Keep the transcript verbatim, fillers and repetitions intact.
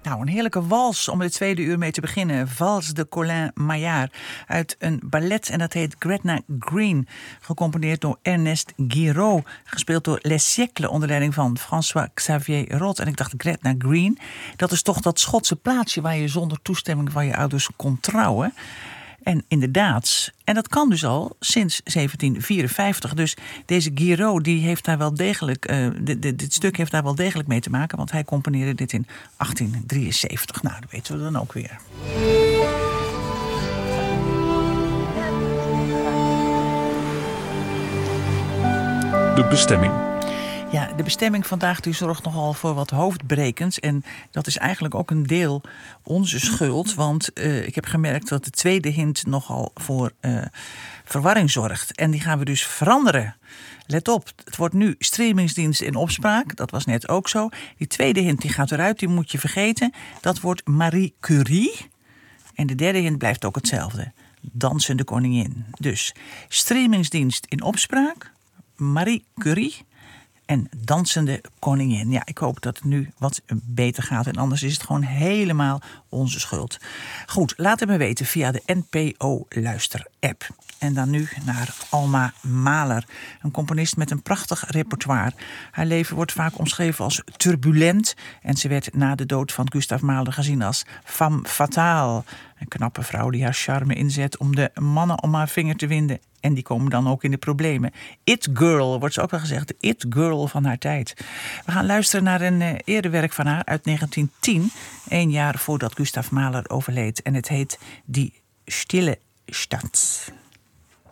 Nou, een heerlijke wals om de tweede uur mee te beginnen. Vals de Colin Maillard uit een ballet en dat heet Gretna Green. Gecomponeerd door Ernest Guiraud. Gespeeld door Les Siècles onder leiding van François-Xavier Roth. En ik dacht, Gretna Green, dat is toch dat Schotse plaatsje waar je zonder toestemming van je ouders kon trouwen. En inderdaad, en dat kan dus al sinds zeventien vierenvijftig. Dus deze Guiraud, die heeft daar wel degelijk, uh, dit, dit, dit stuk heeft daar wel degelijk mee te maken. Want hij componeerde dit in achttien drieënzeventig. Nou, dat weten we dan ook weer. De bestemming. Ja, de bestemming vandaag die zorgt nogal voor wat hoofdbrekens. En dat is eigenlijk ook een deel onze schuld. Want uh, ik heb gemerkt dat de tweede hint nogal voor uh, verwarring zorgt. En die gaan we dus veranderen. Let op, het wordt nu streamingsdienst in opspraak. Dat was net ook zo. Die tweede hint die gaat eruit, die moet je vergeten. Dat wordt Marie Curie. En de derde hint blijft ook hetzelfde. Dansende koningin. Dus streamingsdienst in opspraak. Marie Curie. En dansende koningin. Ja, ik hoop dat het nu wat beter gaat. En anders is het gewoon helemaal onze schuld. Goed, laat het me weten via de N P O-luister-app. En dan nu naar Alma Mahler. Een componist met een prachtig repertoire. Haar leven wordt vaak omschreven als turbulent. En ze werd na de dood van Gustav Mahler gezien als femme fatale. Een knappe vrouw die haar charme inzet om de mannen om haar vinger te winden. En die komen dan ook in de problemen. It Girl, wordt ze ook wel gezegd. De It Girl van haar tijd. We gaan luisteren naar een uh, eerder werk van haar uit negentien tien. Een jaar voordat Gustav Mahler overleed. En het heet Die Stille Stad.